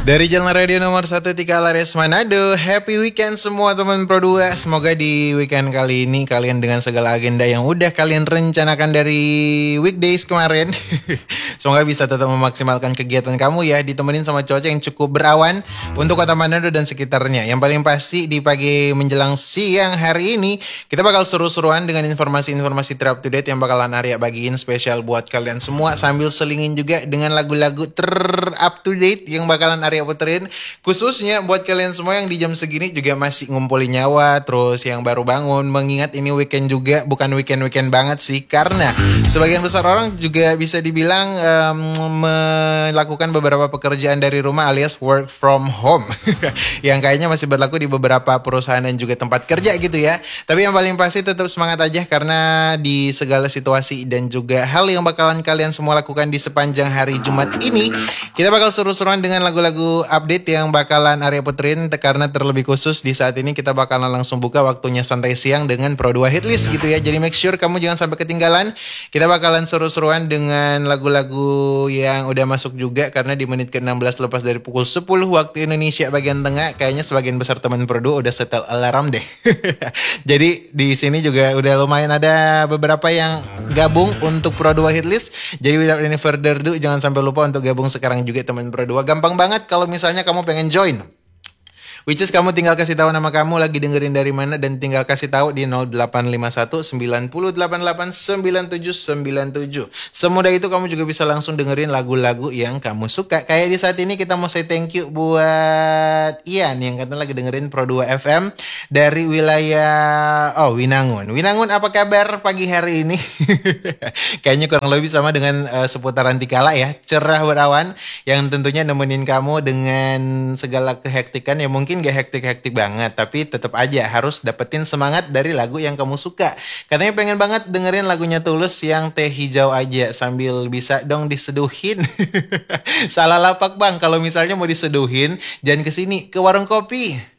Dari Jalan Radio nomor 1 Tika Lares Manado. Happy weekend semua teman Pro 2. Semoga di weekend kali ini kalian dengan segala agenda yang udah kalian rencanakan dari weekdays kemarin semoga bisa tetap memaksimalkan kegiatan kamu ya, ditemenin sama cuaca yang cukup berawan untuk kota Manado dan sekitarnya. Yang paling pasti di pagi menjelang siang hari ini kita bakal seru-seruan dengan informasi-informasi ter-up to date yang bakalan Arya bagiin spesial buat kalian semua, sambil selingin juga dengan lagu-lagu ter-up to date yang bakalan Arya puterin khususnya buat kalian semua yang di jam segini juga masih ngumpulin nyawa, terus yang baru bangun, mengingat ini weekend juga, bukan weekend banget sih, karena sebagian besar orang juga bisa dibilang melakukan beberapa pekerjaan dari rumah alias work from home yang kayaknya masih berlaku di beberapa perusahaan dan juga tempat kerja gitu ya. Tapi yang paling pasti tetap semangat aja, karena di segala situasi dan juga hal yang bakalan kalian semua lakukan di sepanjang hari Jumat ini, kita bakal seru-seruan dengan lagu-lagu update yang bakalan Arya puterin, karena terlebih khusus di saat ini kita bakalan langsung buka waktunya santai siang dengan Pro 2 Hitlist gitu ya. Jadi make sure kamu jangan sampai ketinggalan. Kita bakalan seru-seruan dengan lagu-lagu yang udah masuk juga, karena di menit ke-16 lepas dari pukul 10 waktu Indonesia bagian tengah, kayaknya sebagian besar teman Pro 2 udah setel alarm deh. Jadi di sini juga udah lumayan ada beberapa yang gabung untuk Pro 2 Hitlist. Jadi without any further ado, jangan sampai lupa untuk gabung sekarang juga teman Pro 2. Gampang banget kalau misalnya kamu pengen join. Which is kamu tinggal kasih tahu nama kamu, lagi dengerin dari mana, dan tinggal kasih tahu di 0851 9088 9797. Semudah itu kamu juga bisa langsung dengerin lagu-lagu yang kamu suka. Kayak di saat ini kita mau say thank you buat Ian yang katanya lagi dengerin Pro 2 FM dari wilayah Winangun. Winangun, apa kabar pagi hari ini? Kayaknya kurang lebih sama dengan seputaran Tikala ya, cerah berawan yang tentunya nemenin kamu dengan segala kehektikan yang mungkin gak hektik-hektik banget, tapi tetap aja harus dapetin semangat dari lagu yang kamu suka. Katanya pengen banget dengerin lagunya Tulus yang Teh Hijau Aja, sambil bisa dong diseduhin. Salah lapak bang, kalau misalnya mau diseduhin jangan kesini, ke warung kopi.